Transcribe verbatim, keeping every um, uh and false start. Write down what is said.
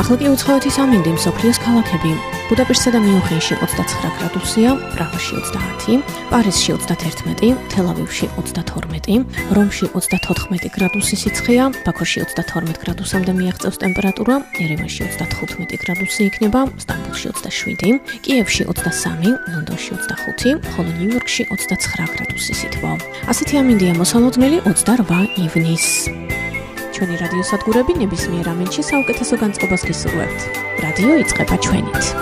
ახლა კი უცხოეთის ამინდი მსოფლიოს ქალაქები. ბუდაპეშტსა და მიუნხენში ოცდაცხრა გრადუსია, პრაღაში ოცდაათი, პარიზში ოცდაათერთმეტი, თელ-ავივში ოცდათორმეტი, რომში ოცდათოთხმეტი გრადუსი სიცხეა, ბაქოში ოცდათორმეტ გრადუსამდე მიაღწევს ტემპერატურა, ერევანში ოცდათხუთმეტი გრადუსი იქნება, სტამბოლში ოცდაშვიდი, კიევში ოცდასამი, ლონდონში ოცდახუთი, ხოლო ნიუ-იორკში ოცდაცხრა გრადუსი სითბო. ასეთი ამინდია მოსალოდნელი ოცდარვა ივნის. ჩვენი რადიო სადგურები ნებისმიერ ამინდში საუკეთესო განწყობას გისურვებთ. რადიო იწყება ჩვენით.